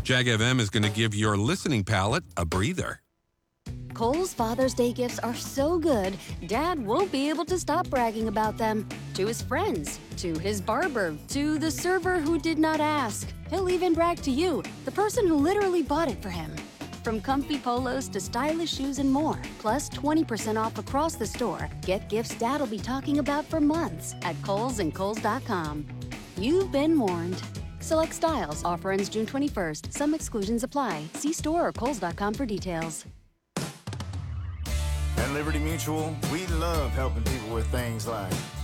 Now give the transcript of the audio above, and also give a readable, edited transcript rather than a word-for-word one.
Jag FM is going to give your listening palate a breather. Kohl's Father's Day gifts are so good, Dad won't be able to stop bragging about them. To his friends, to his barber, to the server who did not ask. He'll even brag to you, the person who literally bought it for him. From comfy polos to stylish shoes and more, plus 20% off across the store. Get gifts Dad'll be talking about for months at Kohl's and Kohl's.com. You've been warned. Select styles. Offer ends June 21st. Some exclusions apply. See store or Kohl's.com for details. At Liberty Mutual, we love helping people with things like